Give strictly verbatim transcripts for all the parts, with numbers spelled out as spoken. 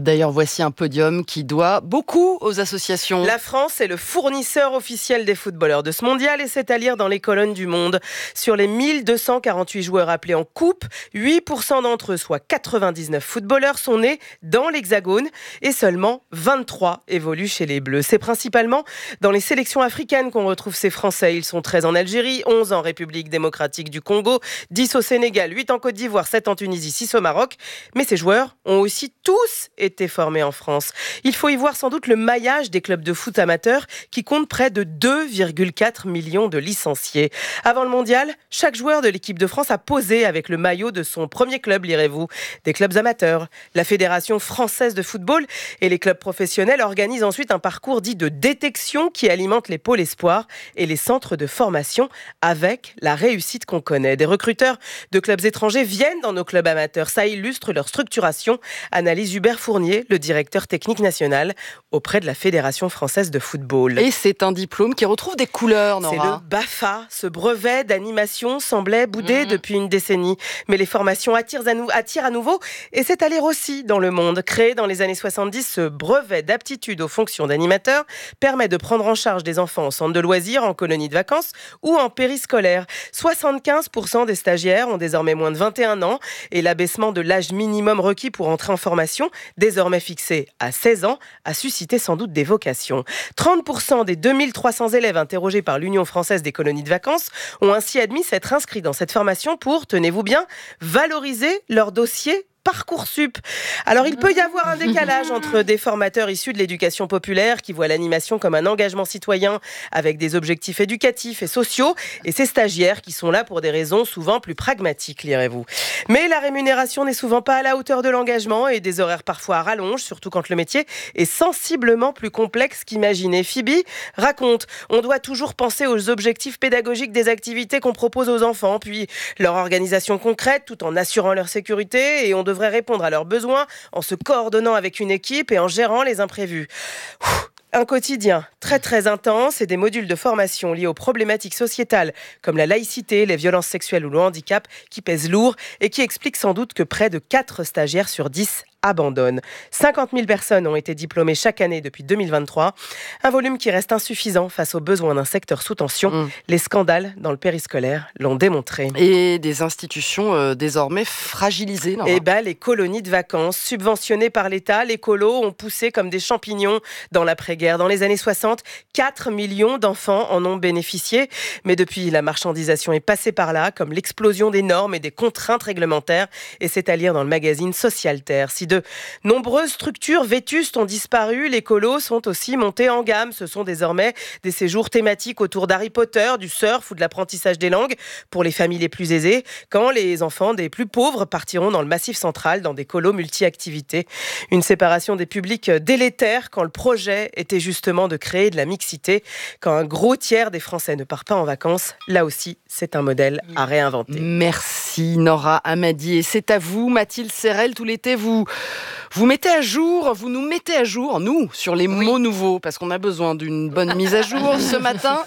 D'ailleurs, voici un podium qui doit beaucoup aux associations. La France est le fournisseur officiel des footballeurs de ce mondial et c'est à lire dans les colonnes du Monde. Sur les mille deux cent quarante-huit joueurs appelés en coupe, huit pour cent d'entre eux, soit quatre-vingt-dix-neuf footballeurs, sont nés dans l'Hexagone et seulement vingt-trois évoluent chez les Bleus. C'est principalement dans les sélections africaines qu'on retrouve ces Français. Ils sont treize en Algérie, onze en République démocratique du Congo, dix au Sénégal, huit en Côte d'Ivoire, sept en Tunisie, six au Maroc. Mais ces joueurs ont aussi tous été formés en France. Il faut y voir sans doute le maillage des clubs de foot amateurs qui comptent près de deux virgule quatre millions de licenciés. Avant le mondial, chaque joueur de l'équipe de France a posé avec le maillot de son premier club, lirez-vous. Des clubs amateurs. La Fédération française de football et les clubs professionnels organisent ensuite un parcours dit de détection qui alimente les pôles espoirs et les centres de formation avec la réussite qu'on connaît. Des recruteurs de clubs étrangers viennent dans nos clubs amateurs. Ça illustre leur structuration, analyse Hubert Fournier, le directeur technique national auprès de la Fédération française de football. Et c'est un diplôme qui retrouve des couleurs, Nora. C'est le BAFA. Ce brevet d'animation semblait boudé mmh. depuis une décennie. Mais les formations attirent à, nou- attirent à nouveau et c'est à lire aussi dans Le Monde. Créé dans les années soixante-dix, ce brevet d'aptitude aux fonctions d'animateur permet de prendre en charge des enfants en centre de loisirs, en colonie de vacances ou en périscolaire. soixante-quinze pour cent des stagiaires ont désormais moins de vingt et un ans et l'abaissement de l'âge minimum requis pour entrer en formation, désormais fixé à seize ans, a suscité sans doute des vocations. trente pour cent des deux mille trois cents élèves interrogés par l'Union française des colonies de vacances ont ainsi admis s'être inscrits dans cette formation pour, tenez-vous bien, valoriser leur dossier Parcoursup. Alors, il peut y avoir un décalage entre des formateurs issus de l'éducation populaire qui voient l'animation comme un engagement citoyen avec des objectifs éducatifs et sociaux et ces stagiaires qui sont là pour des raisons souvent plus pragmatiques, lirez-vous. Mais la rémunération n'est souvent pas à la hauteur de l'engagement et des horaires parfois à rallonge, surtout quand le métier est sensiblement plus complexe qu'imaginé. Phoebe raconte, on doit toujours penser aux objectifs pédagogiques des activités qu'on propose aux enfants, puis leur organisation concrète tout en assurant leur sécurité et on devrait répondre à leurs besoins en se coordonnant avec une équipe et en gérant les imprévus. Ouh. Un quotidien très très intense et des modules de formation liés aux problématiques sociétales comme la laïcité, les violences sexuelles ou le handicap qui pèsent lourd et qui expliquent sans doute que près de quatre stagiaires sur dix abandonnent. cinquante mille personnes ont été diplômées chaque année depuis deux mille vingt-trois. Un volume qui reste insuffisant face aux besoins d'un secteur sous tension. Mmh. Les scandales dans le périscolaire l'ont démontré. Et des institutions euh, désormais fragilisées. Eh ben, les colonies de vacances subventionnées par l'État, les colos ont poussé comme des champignons dans l'après-guerre. Dans les années soixante, quatre millions d'enfants en ont bénéficié. Mais depuis, la marchandisation est passée par là, comme l'explosion des normes et des contraintes réglementaires. Et c'est à lire dans le magazine Socialterre. Si de nombreuses structures vétustes ont disparu, les colos sont aussi montés en gamme. Ce sont désormais des séjours thématiques autour d'Harry Potter, du surf ou de l'apprentissage des langues pour les familles les plus aisées, quand les enfants des plus pauvres partiront dans le Massif central dans des colos multi-activités. Une séparation des publics délétère quand le projet était justement de créer de la mixité. Quand un gros tiers des Français ne part pas en vacances, là aussi, c'est un modèle à réinventer. Merci Nora Amadi. Et c'est à vous, Mathilde Serrel, tout l'été, vous... Vous mettez à jour, vous nous mettez à jour, nous, sur les oui. mots nouveaux, parce qu'on a besoin d'une bonne mise à jour ce matin.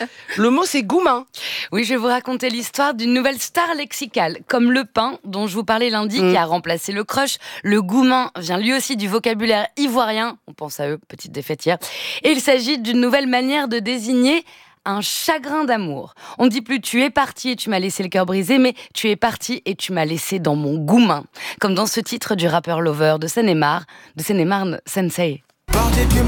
Le mot, c'est goumin. Oui, je vais vous raconter l'histoire d'une nouvelle star lexicale, comme le pain, dont je vous parlais lundi, mmh. qui a remplacé le crush. Le goumin vient lui aussi du vocabulaire ivoirien. On pense à eux, petite défaite hier. Et il s'agit d'une nouvelle manière de désigner un chagrin d'amour. On ne dit plus « tu es parti et tu m'as laissé le cœur brisé », mais « tu es parti et tu m'as laissé dans mon goumin », comme dans ce titre du rappeur Lover de Seine-et-Marne, de Seine-et-Marne, Sensei. Parti, tu